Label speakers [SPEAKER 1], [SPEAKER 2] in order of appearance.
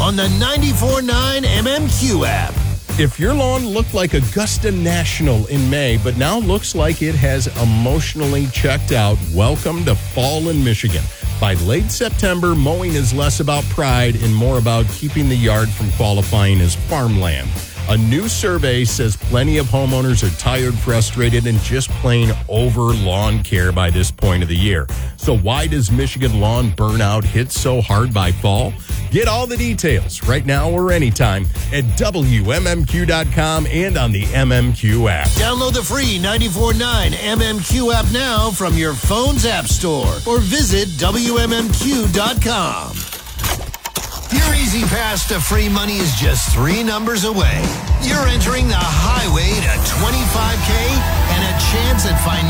[SPEAKER 1] on the 94.9 MMQ app.
[SPEAKER 2] If your lawn looked like Augusta National in May, but now looks like it has emotionally checked out, welcome to fall in Michigan. By late September, mowing is less about pride and more about keeping the yard from qualifying as farmland. A new survey says plenty of homeowners are tired, frustrated, and just plain over lawn care by this point of the year. So why does Michigan lawn burnout hit so hard by fall? Get all the details right now or anytime at WMMQ.com and on the MMQ app.
[SPEAKER 1] Download the free 94.9 MMQ app now from your phone's app store or visit WMMQ.com. Your easy pass to free money is just 3 numbers away. You're entering the highway to $25K and a chance at financial